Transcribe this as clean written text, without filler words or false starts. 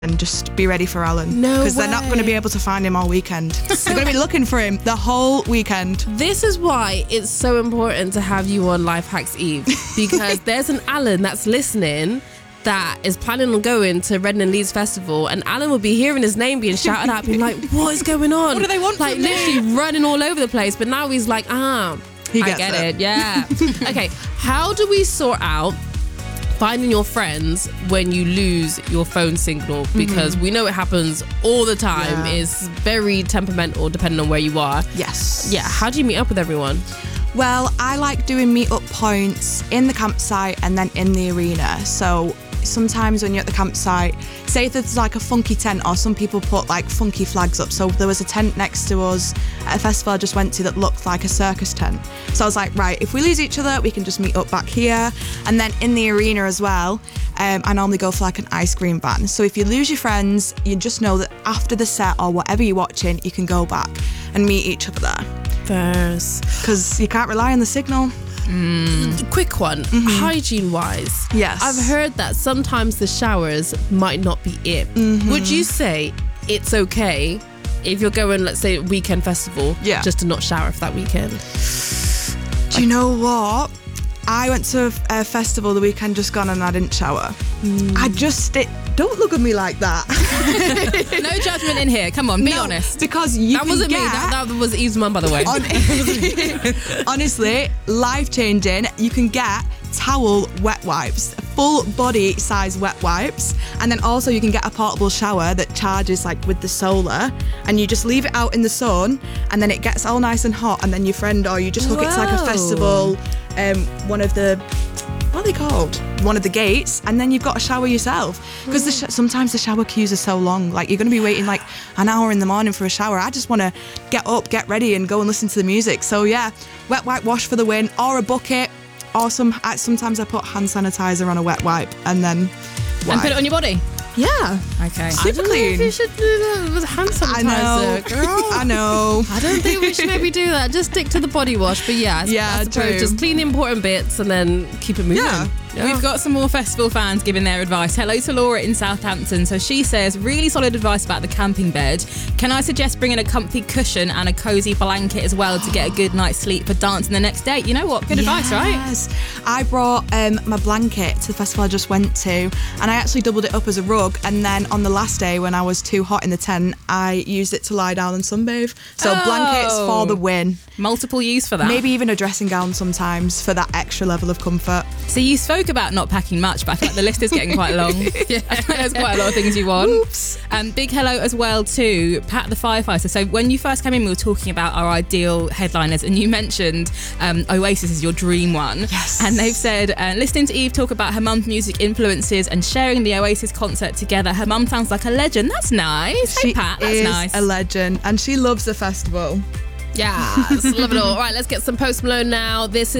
and just be ready for Alan. No Because they're not going to be able to find him all weekend. They're going to be looking for him the whole weekend. This is why it's so important to have you on Life Hacks Eve, because there's an Alan that's listening that is planning on going to Reading and Leeds Festival, and Alan will be hearing his name being shouted at, being like, what is going on? What do they want Like, from me? literally running all over the place. But now he's like, I gets get it. it. Yeah. Okay, how do we sort out finding your friends when you lose your phone signal? Because we know it happens all the time. Yeah. It's very temperamental depending on where you are. Yes. Yeah, how do you meet up with everyone? Well, I like doing meet-up points in the campsite and then in the arena. So sometimes when you're at the campsite, say if there's like a funky tent, or some people put like funky flags up. So there was a tent next to us at a festival I just went to that looked like a circus tent. So I was like, right, if we lose each other, we can just meet up back here. And then in the arena as well, I normally go for like an ice cream van. So if you lose your friends, you just know that after the set or whatever you're watching, you can go back and meet each other there. Because you can't rely on the signal. Quick one, hygiene-wise. Yes. I've heard that sometimes the showers might not be it. Would you say it's okay if you're going, let's say, weekend festival, just to not shower for that weekend? Do you know what? I went to a festival the weekend just gone and I didn't shower. Don't look at me like that. No judgment in here. Come on, be honest. Because you That wasn't me. That was Eve's mum, by the way. Honestly, life-changing. You can get towel wet wipes, full body size wet wipes, and then also you can get a portable shower that charges like with the solar, and you just leave it out in the sun, and then it gets all nice and hot, and then your friend or you just hook it to like a festival, one of the, what are they called? One of the gates, and then you've got a shower yourself. Because sometimes the shower queues are so long. Like, you're going to be waiting like an hour in the morning for a shower. I just want to get up, get ready, and go and listen to the music. So yeah, wet wipe wash for the win, or a bucket, or sometimes I put hand sanitizer on a wet wipe and then wipe. And put it on your body. Yeah. Okay. Super clean. You should do that with hand sanitizer, girl. I know. I don't think we should maybe do that. Just stick to the body wash. But yeah, I suppose true. just clean the important bits and then keep it moving. Yeah. We've got some more festival fans giving their advice. Hello to Laura in Southampton. So she says, really solid advice about the camping bed. Can I suggest bringing a comfy cushion and a cosy blanket as well to get a good night's sleep for dancing the next day? You know what? Good advice, right? Yes. I brought my blanket to the festival I just went to, and I actually doubled it up as a rug, and then on the last day when I was too hot in the tent, I used it to lie down and sunbathe. So blankets for the win. Multiple use for that. Maybe even a dressing gown sometimes for that extra level of comfort. So you spoke about not packing much, but I feel like the list is getting quite long. There's quite a lot of things you want. Oops. Big hello as well to Pat the firefighter. So when you first came in, we were talking about our ideal headliners, and you mentioned Oasis is your dream one. Yes. And they've said, listening to Eve talk about her mum's music influences and sharing the Oasis concert together, her mum sounds like a legend. That's nice. Hey, She Pat, that's is nice. a legend, and she loves the festival. Yes, love it all. All right, let's get some Post Malone now. This is